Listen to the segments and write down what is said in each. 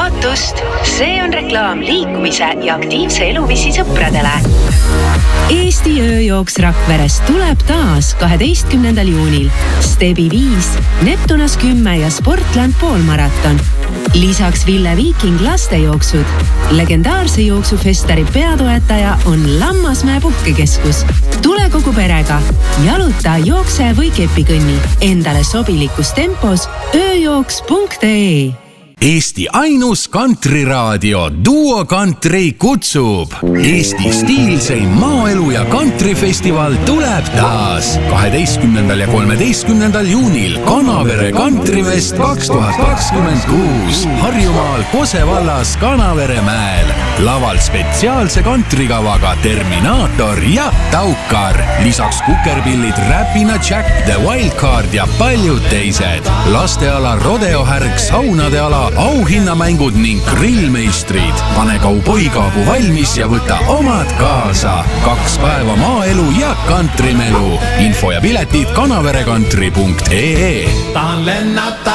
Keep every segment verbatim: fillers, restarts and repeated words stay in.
saatust. See on reklaam liikumise ja aktiivse eluviisi sõpradele. Eesti ööjooks Rakverest tuleb taas kaheteistkümnendal juunil. Stebi viis, Neptunas kümme ja Sportland poolmaraton. Lisaks Ville Viiking lastejooksud. Legendaarse jooksufestari peatoetaja on Lammasmäe puhkekeskus. Tule kogu perega. Jaluta, jookse või kepikõnni. Endale sobilikus tempos ööjooks punkt ee. Eesti ainus kantriraadio Duo Country kutsub. Eesti stiilseim maaelu ja kantrifestival tuleb taas kaheteistkümnendal ja kolmeteistkümnendal juunil Kanavere Kantrifest kaks tuhat kakskümmend kuus Harjumaal Kose vallas Kanaveremäel. Laval spetsiaalse kantrikavaga Terminaator ja Taukar. Lisaks kukerpillid Räpina Jack, The Wildcard ja paljud teised. Lasteala rodeohärg, saunade ala, auhinnamängud ning grillmeistrid. Pane kauboikaabu valmis ja võta omad kaasa. Kaks päeva maaelu ja kantrimelu. Info ja piletid kanaverekantri punkt ee. Tahan lennata!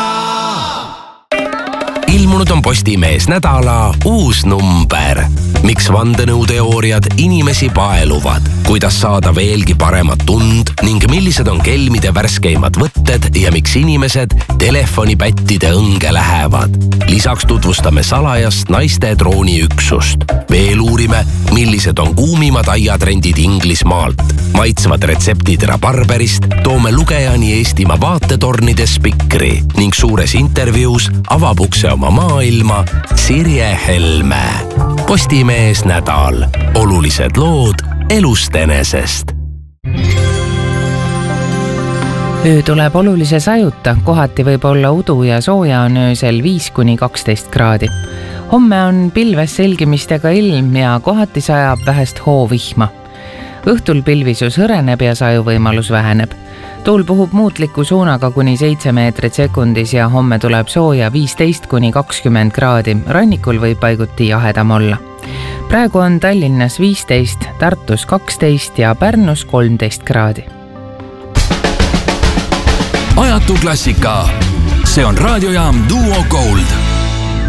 Ilmunud on Postimees nädala uus number. Miks vandenõuteooriad inimesi paeluvad, kuidas saada veelgi paremat tund ning millised on kelmide värskeimad võtted ja miks inimesed telefonipättide õnge lähevad. Lisaks tutvustame salajast naiste drooniüksust. Veel uurime, millised on kuumimad aiatrendid Inglismaalt. Maitsvad retseptid rabarberist, toome lugejani Eestimaa vaatetornide spikri ning suures intervjuus avab ukse oma maailma Sirje Helme. Postimees nädal. Olulised lood elust enesest. Öö tuleb olulise sajuta, kohati võib olla udu ja sooja on öösel viis kuni kaksteist kraadi. Homme on pilves selgimistega ilm ja kohati sajab vähest hoovihma. Õhtul pilvisus hõreneb ja sajuvõimalus väheneb. Tuul puhub muutliku suunaga kuni seitse meetrit sekundis ja homme tuleb sooja viisteist kuni kakskümmend kraadi. Rannikul võib paiguti jahedam olla. Praegu on Tallinnas viisteist, Tartus kaksteist ja Pärnus kolmteist kraadi. Ajatu klassika. See on raadiojaam Duo Gold.